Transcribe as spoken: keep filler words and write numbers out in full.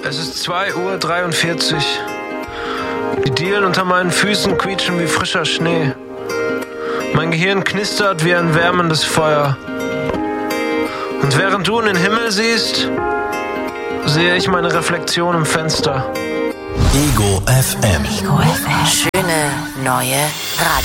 Es ist zwei Uhr dreiundvierzig. Die Dielen unter meinen Füßen quietschen wie frischer Schnee. Mein Gehirn knistert wie ein wärmendes Feuer. Und während du in den Himmel siehst, sehe ich meine Reflexion im Fenster. Ego F M. Ego F M. Schöne neue Radio.